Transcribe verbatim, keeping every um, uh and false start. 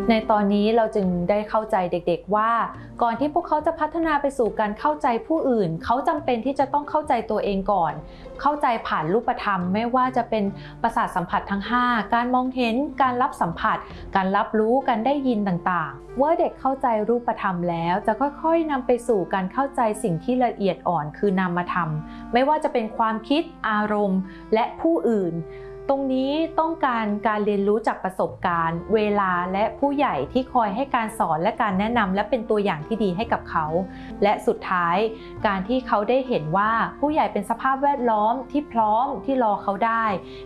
ในตอนนี้เราจึงได้เข้าใจเด็กๆว่าก่อนที่พวกเขาจะพัฒนาไปสู่การเข้าใจผู้อื่นเขาจำเป็นที่จะต้องเข้าใจตัวเองก่อนเข้าใจผ่านรูปธรรมไม่ว่าจะเป็นประสาทสัมผัสทั้งห้าการมองเห็นการรับสัมผัสการรับรู้การได้ยินต่างๆเมื่อเด็กเข้าใจรูปธรรมแล้วจะค่อยๆนำไปสู่การเข้าใจสิ่งที่ละเอียดอ่อนคือนามธรรมไม่ว่าจะเป็นความคิดอารมณ์และผู้อื่นตรงนี้ต้องการการเรียนรู้จากประสบการณ์เวลาและผู้ใหญ่ที่คอยให้การสอนและการแนะนำและเป็นตัวอย่างที่ดีให้กับเขาและสุดท้ายการที่เขาได้เห็นว่าผู้ใหญ่เป็นสภาพแวดล้อมที่พร้อมที่รอเขาได้